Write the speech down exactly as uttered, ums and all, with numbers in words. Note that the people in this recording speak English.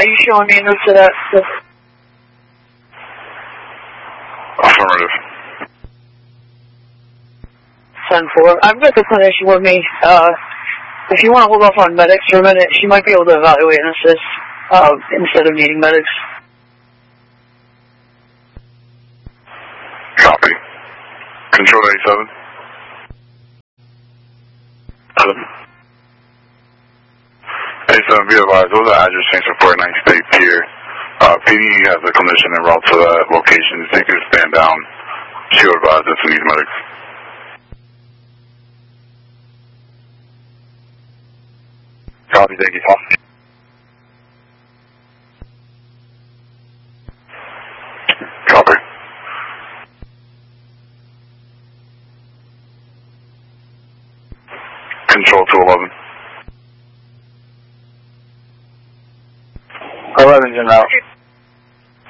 Are you showing me into that? Affirmative. ten four. I've got the clinician with me. Uh, if you want to hold off on medics for a minute, she might be able to evaluate and assist uh, instead of needing medics. Copy. Control eighty-seven. eighty-seven, be advised, those are address change for forty-ninth State Pier. Uh, P D has a clinician en route to that location. So you can stand down. She will advise us we need medics. Copy, thank you, Paul. Copy. Control two eleven. eleven, General.